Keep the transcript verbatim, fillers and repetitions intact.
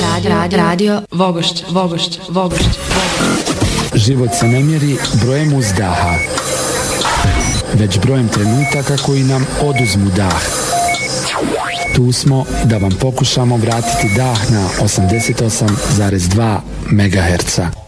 radio, radio Vogošće, Vogošće, Vogošće. Život se ne mjeri brojem uzdaha, već brojem trenutaka koji nam oduzmu dah. Tu smo da vam pokušamo vratiti dah na osamdeset osam zarez dva megaherca.